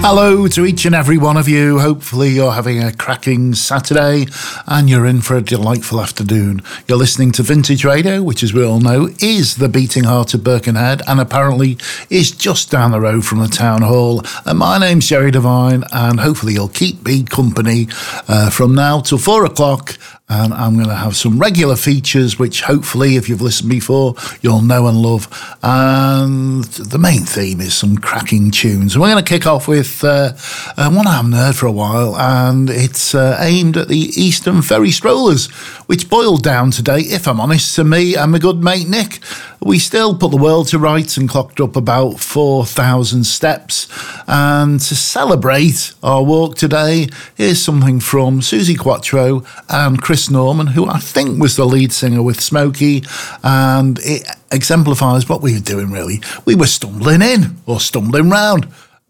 Hello to each and every one of you. Hopefully you're having a cracking Saturday and you're in for a delightful afternoon. You're listening to Vintage Radio, which as we all know is the beating heart of Birkenhead and apparently is just down the road from the town hall. And my name's Jerry Devine and hopefully you'll keep me company from now till 4 o'clock. And I'm going to have some regular features, which hopefully, if you've listened before, you'll know and love. And the main theme is some cracking tunes. And we're going to kick off with one I haven't heard for a while, and it's aimed at the Eastern Ferry Strollers, which boiled down today, if I'm honest, to me and my good mate Nick. We still put the world to rights and clocked up about 4,000 steps. And to celebrate our walk today, here's something from Suzi Quatro and Chris Norman, who I think was the lead singer with Smokey, and it exemplifies what we were doing, really. We were stumbling in, or stumbling round.